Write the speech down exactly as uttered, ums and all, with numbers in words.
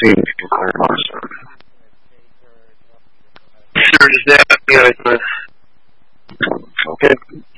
thing to clear awesome. Sure is that. Yeah, okay.